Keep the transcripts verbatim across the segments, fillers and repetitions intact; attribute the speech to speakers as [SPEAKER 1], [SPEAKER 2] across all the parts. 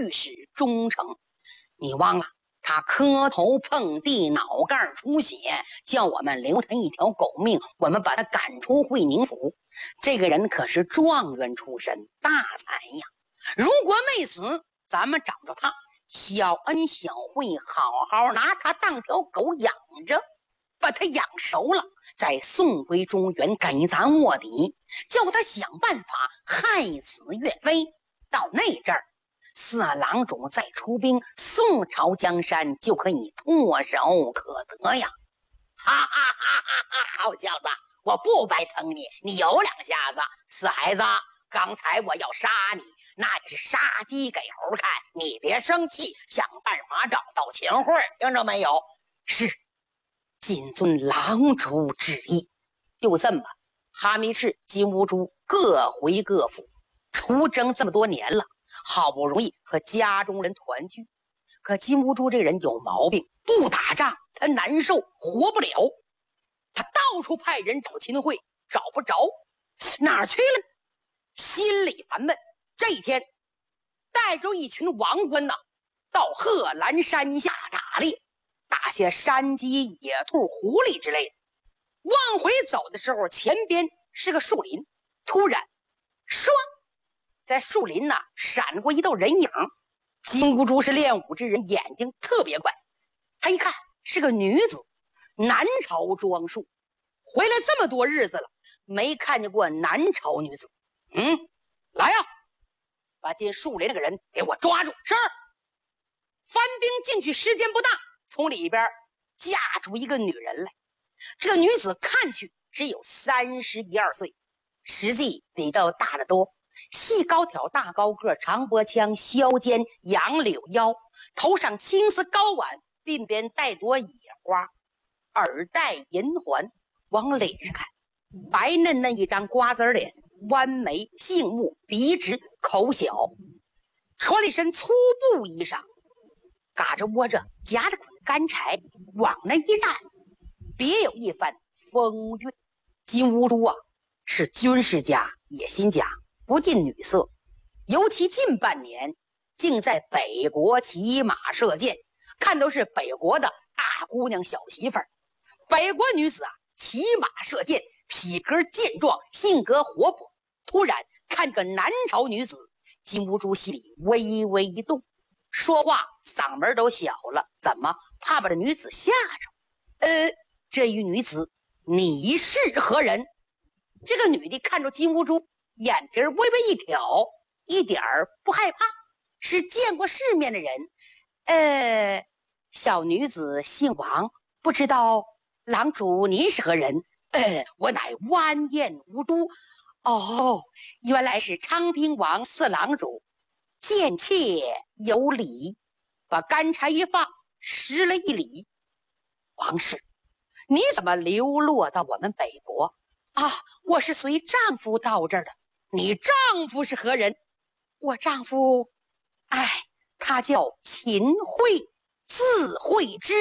[SPEAKER 1] 御史忠诚。你忘了他磕头碰地，脑盖出血，叫我们留他一条狗命，我们把他赶出会宁府。这个人可是状元出身，大才呀！如果没死，咱们找着他，小恩小惠，好好拿他当条狗养着，把他养熟了，再送回中原给咱卧底，叫他想办法害死岳飞。到那阵儿，四郎主再出兵，宋朝江山就可以唾手可得呀！哈哈哈哈哈！好小子，我不白疼你，你有两下子。死孩子，刚才我要杀你，那也是杀鸡给猴看，你别生气，想办法找到秦桧，听着没有？是，谨遵郎主旨意。就这么，哈密赤、金兀术各回各府，出征这么多年了，好不容易和家中人团聚。可金兀术这人有毛病，不打仗他难受，活不了。他到处派人找秦桧，找不着，哪儿去了？心里烦闷。这一天，带着一群王官呐，到贺兰山下打猎，打些山鸡、野兔、狐狸之类的。往回走的时候，前边是个树林，突然，唰，在树林呐闪过一道人影。金兀术是练武之人，眼睛特别快，他一看是个女子，南朝装束，回来这么多日子了，没看见过南朝女子。嗯，来呀！把进树林那个人给我抓住！是。番兵进去时间不大，从里边架出一个女人来。这个女子看去只有三十一二岁，实际比较大得多。细高挑，大高个，长脖枪，削肩，杨柳腰，头上青丝高挽，鬓边带朵野花，耳戴银环。往脸上看，白嫩嫩一张瓜子脸，弯眉，杏目，鼻直，口小，穿了一身粗布衣裳，嘎着窝着，夹着捆干柴，往那一站，别有一番风韵。金兀术啊，是军事家，野心家，不近女色，尤其近半年竟在北国骑马射箭，看都是北国的大姑娘小媳妇儿。北国女子啊，骑马射箭，体格健壮，性格活泼。突然看个南朝女子，金兀术心里微微一动，说话嗓门都小了。怎么怕把这女子吓着？呃，这一女子，你是何人？这个女的看着金兀术，眼皮微微一挑，一点儿不害怕，是见过世面的人。呃，小女子姓王，不知道郎主您是何人？呃，我乃完颜无都。哦，原来是昌平王四郎主，见妾有礼。把干柴一放，施了一礼。王氏，你怎么流落到我们北国啊？我是随丈夫到这儿的。你丈夫是何人？我丈夫，哎，他叫秦桧，字惠之。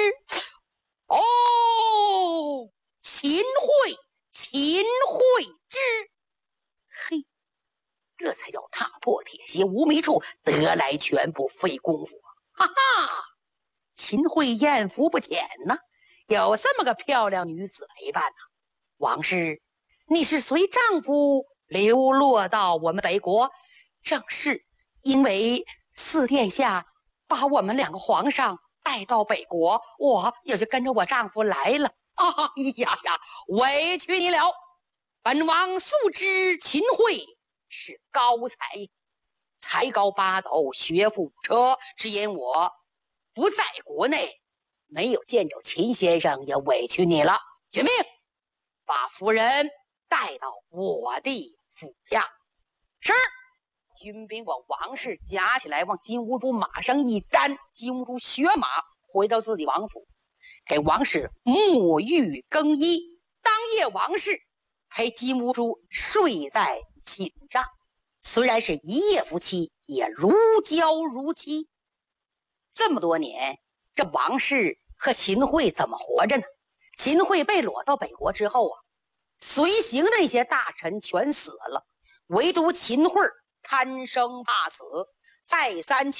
[SPEAKER 1] 哦，秦桧，秦桧之。嘿，这才叫踏破铁鞋无觅处，得来全不费功夫啊！哈哈，秦桧艳福不浅呢，有这么个漂亮女子陪伴呢。王氏，你是随丈夫流落到我们北国？正是，因为四殿下把我们两个皇上带到北国，我也就跟着我丈夫来了。哎呀呀，委屈你了。本王素知秦桧是高才，才高八斗，学富五车，只因我不在国内，没有见着秦先生，也委屈你了。遵命，把夫人带到我的府下。是。军兵往王氏夹起来，往金兀术马上一粘，金兀术学马回到自己王府，给王氏沐浴更衣。当夜王氏陪金兀术睡在寝上，虽然是一夜夫妻，也如胶如漆。这么多年，这王氏和秦桧怎么活着呢？秦桧被裸到北国之后啊，随行的那些大臣全死了，唯独秦桧贪生怕死，再三